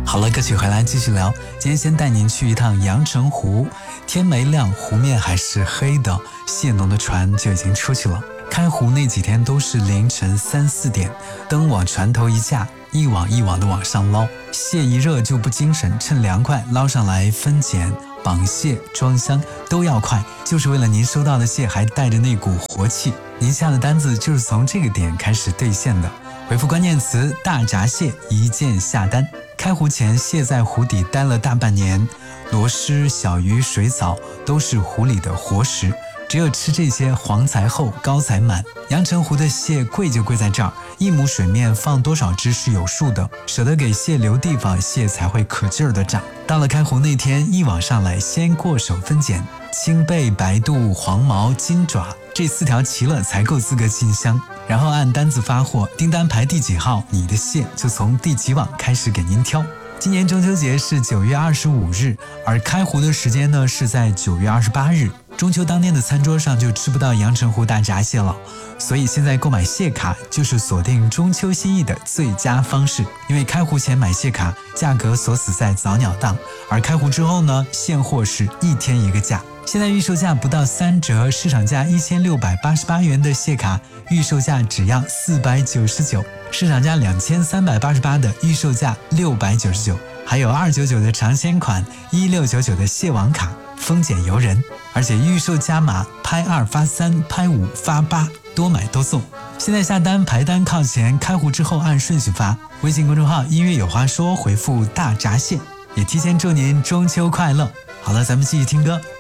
好了，歌曲回来继续聊。今天先带您去一趟阳澄湖，天没亮，湖面还是黑的，蟹农的船就已经出去了。开湖那几天都是凌晨3、4点，灯往船头一架，一网一网的往上捞，蟹一热就不精神，趁凉快捞上来分拣、绑蟹、装箱都要快，就是为了您收到的蟹还带着那股活气。您下的单子就是从这个点开始兑现的，回复关键词大闸蟹一键下单。开湖前，蟹在湖底待了大半年，螺蛳、小鱼、水藻都是湖里的活食，只有吃这些，黄才厚，高才满。阳澄湖的蟹贵就贵在这儿，一亩水面放多少只是有数的，舍得给蟹留地方，蟹才会可劲儿的长。到了开湖那天，一网上来，先过手分拣，青背、白肚、黄毛、金爪，这4条齐了才够资格进箱，然后按单子发货，订单排第几号，你的蟹就从第几网开始给您挑。今年中秋节是9月25日，而开湖的时间呢是在9月28日。中秋当天的餐桌上就吃不到阳澄湖大闸蟹了，所以现在购买蟹卡就是锁定中秋心意的最佳方式。因为开湖前买蟹卡，价格锁死在早鸟档，而开湖之后呢，现货是1天1个价。现在预售价不到3折，市场价1688元的蟹卡，预售价只要499，市场价2388的预售价699，还有299的尝鲜款，1699的蟹网卡，丰俭由人，而且预售加码，拍2发3，拍5发8，多买多送。现在下单排单靠前，开湖之后按顺序发。微信公众号音乐有话说，回复大闸蟹，也提前祝您中秋快乐。好了，咱们继续听歌。